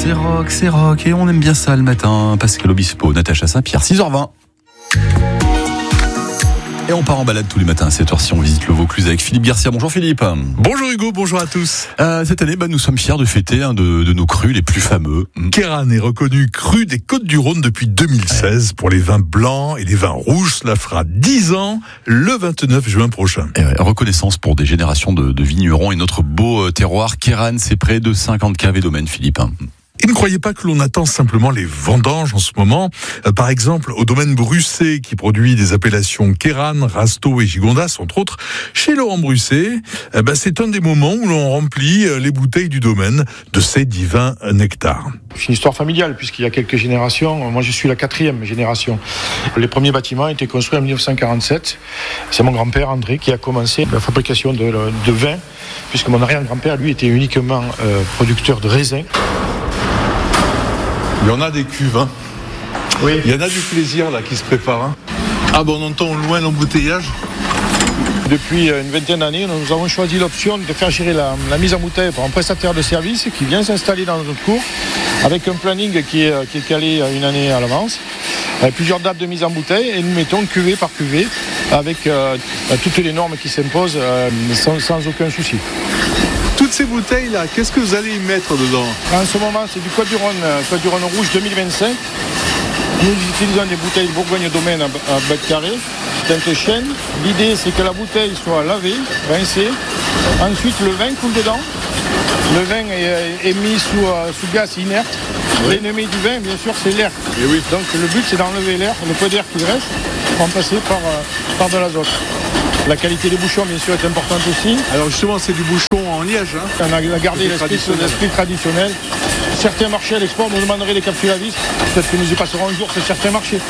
c'est rock et on aime bien ça le matin. Pascal Obispo, Natacha Saint-Pierre, 6h20. Et on part en balade tous les matins à 7h si on visite le Vaucluse avec Philippe Garcia. Bonjour Philippe. Bonjour Hugo, bonjour à tous. Cette année, nous sommes fiers de fêter un de nos crus les plus fameux. Kéran est reconnu cru des Côtes-du-Rhône depuis 2016 pour les vins blancs et les vins rouges. Cela fera 10 ans le 29 juin prochain. Reconnaissance pour des générations de vignerons et notre beau terroir. Kéran, c'est près de 50 caves et domaines, Philippe. Et ne croyez pas que l'on attend simplement les vendanges en ce moment. Par exemple, au domaine Brusset, qui produit des appellations Kéran, Rasteau et Gigondas, entre autres, chez Laurent Brusset, c'est un des moments où l'on remplit les bouteilles du domaine de ces divins nectars. C'est une histoire familiale, puisqu'il y a quelques générations, moi je suis la 4e génération. Les premiers bâtiments étaient construits en 1947. C'est mon grand-père André qui a commencé la fabrication de vin, puisque mon arrière-grand-père, lui, était uniquement producteur de raisins. Il y en a des cuves, hein. Oui. Il y en a du plaisir là qui se prépare. Hein. Ah bon, on entend loin l'embouteillage. Depuis une vingtaine d'années, nous avons choisi l'option de faire gérer la mise en bouteille par un prestataire de service qui vient s'installer dans notre cour avec un planning qui est calé une année à l'avance, avec plusieurs dates de mise en bouteille, et nous mettons cuvée par cuvée avec toutes les normes qui s'imposent sans aucun souci. Toutes ces bouteilles là, qu'est-ce que vous allez y mettre dedans? En ce moment, c'est du Côtes-du-Rhône rouge 2025. Nous utilisons des bouteilles Bourgogne Domaine à bec carré, teinte chêne. L'idée, c'est que la bouteille soit lavée, rincée. Ensuite, le vin coule dedans. Le vin est mis sous gaz inerte. Oui. L'ennemi du vin, bien sûr, c'est l'air. Et oui. Donc le but, c'est d'enlever l'air, le peu d'air qu'il reste, remplacé par de l'azote. La qualité des bouchons, bien sûr, est importante aussi. Alors justement, c'est du bouchon en liège. Hein. On a gardé l'esprit traditionnel. Certains marchés à l'export nous demanderaient des capsules à vis. Peut-être que nous y passerons un jour sur certains marchés.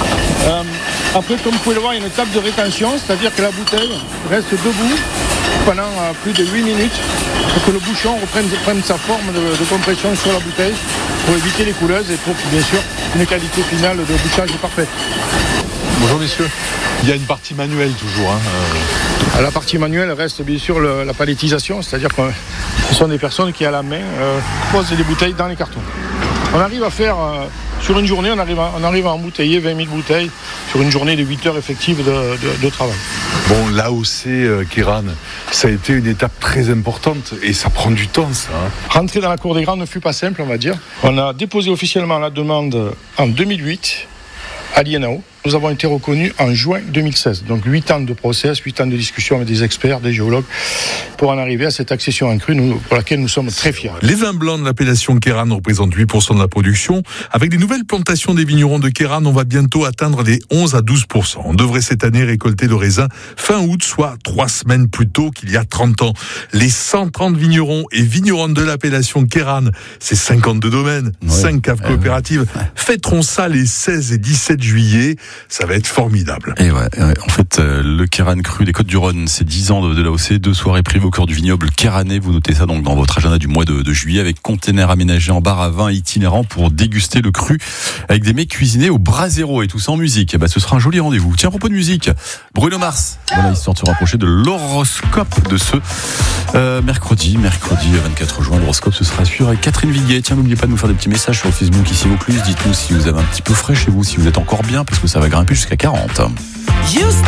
Après, comme vous pouvez le voir, il y a une étape de rétention, c'est-à-dire que la bouteille reste debout pendant plus de 8 minutes pour que le bouchon prenne sa forme de compression sur la bouteille pour éviter les couleuses et pour, bien sûr, une qualité finale de bouchage parfaite. Bonjour messieurs. Il y a une partie manuelle toujours. La partie manuelle reste bien sûr la palettisation, c'est-à-dire que ce sont des personnes qui à la main posent des bouteilles dans les cartons. On arrive à faire, sur une journée, on arrive à embouteiller 20 000 bouteilles sur une journée de 8 heures effectives de travail. Bon, l'AOC Kéran, ça a été une étape très importante et ça prend du temps ça. Rentrer dans la cour des grands ne fut pas simple, on va dire. On a déposé officiellement la demande en 2008 à l'INAO. Nous avons été reconnus en juin 2016. Donc 8 ans de process, 8 ans de discussion avec des experts, des géologues, pour en arriver à cette accession en cru pour laquelle nous sommes très fiers. Les vins blancs de l'appellation Kéran représentent 8% de la production. Avec des nouvelles plantations des vignerons de Kéran, on va bientôt atteindre les 11 à 12%. On devrait cette année récolter le raisin fin août, soit 3 semaines plus tôt qu'il y a 30 ans. Les 130 vignerons et vigneronnes de l'appellation Kéran, c'est 52 domaines, 5 caves coopératives, fêteront ça les 16 et 17 juillet. Ça va être formidable. Et en fait, le Kéran cru des Côtes-du-Rhône, c'est 10 ans de l'AOC, 2 soirées privées au cœur du vignoble kéranais. Vous notez ça donc dans votre agenda du mois de juillet, avec containers aménagés en bar à vin itinérant pour déguster le cru avec des mets cuisinés au brasero et tout ça en musique. Ce sera un joli rendez-vous. Tiens, à propos de musique, Bruno Mars, voilà, histoire de se rapprocher de l'horoscope de ce mercredi 24 juin. L'horoscope, ce sera sûr avec Catherine Viguier. Tiens, n'oubliez pas de nous faire des petits messages sur Facebook ici Vaucluse. Dites-nous si vous avez un petit peu frais chez vous, si vous êtes encore bien, parce que ça va grimper jusqu'à 40.